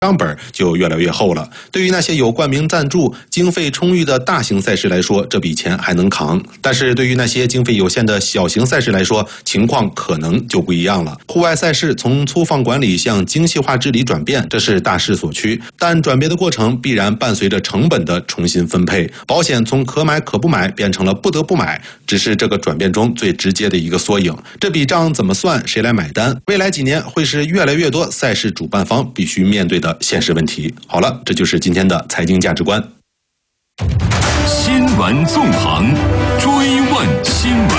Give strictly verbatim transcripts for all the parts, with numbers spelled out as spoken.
账本就越来越厚了。对于那些有冠名赞助、经费充裕的大型赛事来说，这笔钱还能扛；但是对于那些经费有限的小型赛事来说，情况可能就不一样了。户外赛事从粗放管理向精细化治理转变，这是大势所趋，但转变的过程必然伴随着成本的重新分配。保险从可买可不买变成了不得不买，只是这个转变中最直接的一个缩影。这笔账怎么算，谁来买单？未来几年会是越来越多赛事主办方必须面对的现实问题。好了，这就是今天的财经价值观。 新闻纵横，追问新闻。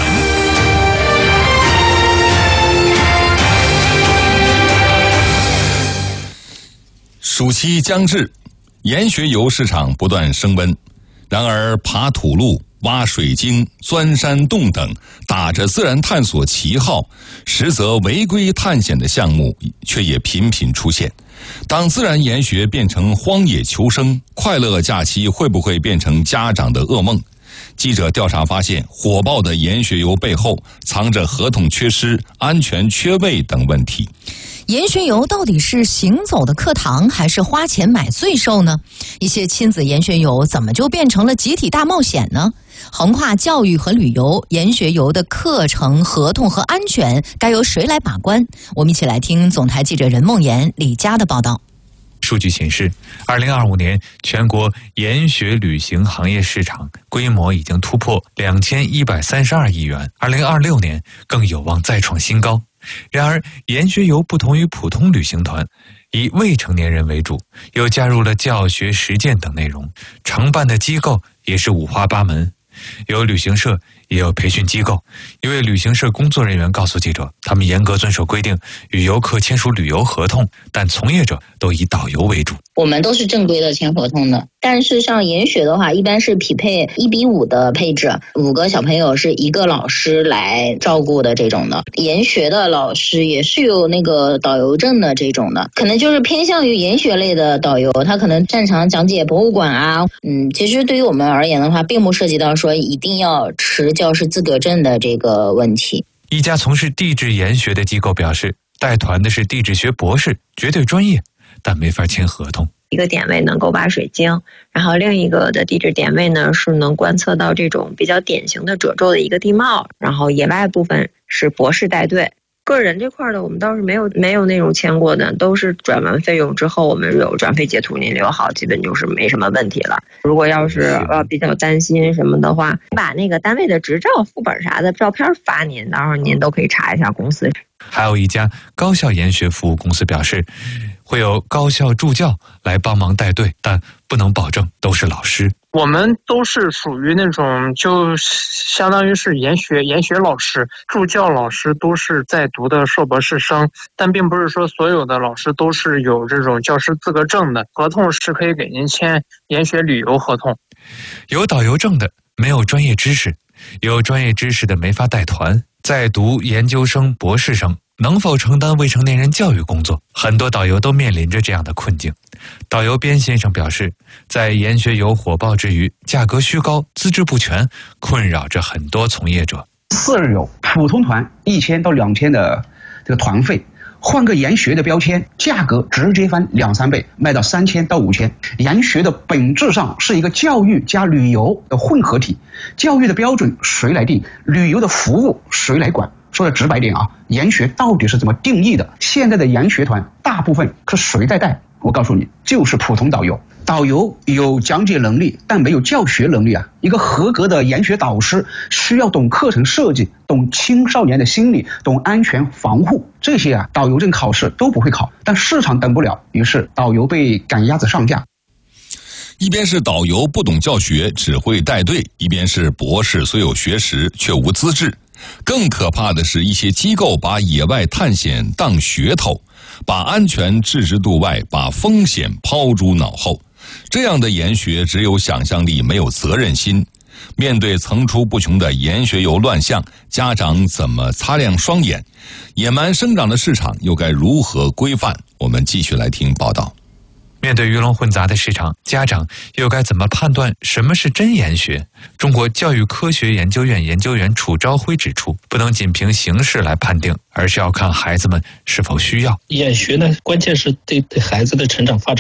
暑期将至，盐学油市场不断升温。然而，爬土路、挖水晶、钻山洞等打着自然探索旗号，实则违规探险的项目却也频频出现。当自然研学变成荒野求生，快乐假期会不会变成家长的噩梦？记者调查发现，火爆的盐学油背后藏着合同缺失、安全缺位等问题。 盐学油到底是行走的课堂，还是花钱买罪受呢？一些亲子盐学油怎么就变成了集体大冒险呢？横跨教育和旅游，盐学油的课程、合同和安全该由谁来把关？我们一起来听总台记者任梦妍、李佳的报道。 数据显示，二零二五年全国盐学旅行行业市场规模已经突破两千一百三十二亿元，二零二六年更有望再创新高。然而，盐学游不同于普通旅行团，以未成年人为主，又加入了教学、实践等内容，承办的机构也是五花八门，有旅行社，也有培训机构。一位旅行社工作人员告诉记者，他们严格遵守规定，与游客签署旅游合同，但从业者都以导游为主。 我们都是正规的签合同的，但是像研学的话，一般是匹配一比五的配置，五个小朋友是一个老师来照顾的这种的。研学的老师也是有那个导游证的这种的，可能就是偏向于研学类的导游，他可能擅长讲解博物馆啊。嗯，其实对于我们而言的话，并不涉及到说一定要持教师资格证的这个问题。 一家从事地质研学的机构表示，带团的是地质学博士，绝对专业，但没法签合同。 一个点位能够挖水晶，然后另一个的地质点位呢是能观测到这种比较典型的褶皱的一个地貌，然后野外部分是博士带队。个人这块的我们倒是没有没有那种签过的，都是转完费用之后我们有转费截图您留好，基本就是没什么问题了。如果要是呃比较担心什么的话，把那个单位的执照、副本啥的照片发您，到时候您都可以查一下公司。 还有一家高校研学服务公司表示，会有高校助教来帮忙带队，但不能保证都是老师。 我们都是属于那种就相当于是研学研学老师，助教老师都是在读的硕博士生，但并不是说所有的老师都是有这种教师资格证的。合同是可以给您签研学旅游合同。 有导游证的没有专业知识，有专业知识的没法带团，在读研究生、博士生能否承担未成年人教育工作？很多导游都面临着这样的困境。导游边先生表示，在研学游火爆之余，价格虚高、资质不全，困扰着很多从业者。 四日游普通团一千到两千的这个团费，换个研学的标签，价格直接翻两三倍，卖到三千到五千。研学的本质上是一个教育加旅游的混合体，教育的标准谁来定？旅游的服务谁来管？说的直白点啊，研学到底是怎么定义的？现在的研学团大部分是谁在带？我告诉你，就是普通导游。导游有讲解能力，但没有教学能力啊。一个合格的研学导师需要懂课程设计，懂青少年的心理，懂安全防护，这些啊，导游证考试都不会考，但市场等不了，于是导游被赶鸭子上架。 一边是导游不懂教学，只会带队，一边是博士虽有学识却无资质。更可怕的是，一些机构把野外探险当噱头，把安全置之度外，把风险抛诸脑后。这样的研学只有想象力，没有责任心。面对层出不穷的研学游乱象，家长怎么擦亮双眼？野蛮生长的市场又该如何规范？我们继续来听报道。 面对鱼龙混杂的市场，家长又该怎么判断什么是真研学？中国教育科学研究院研究员楚朝晖指出，不能仅凭形式来判定，而是要看孩子们是否需要。 研学呢，关键是对对孩子的成长发展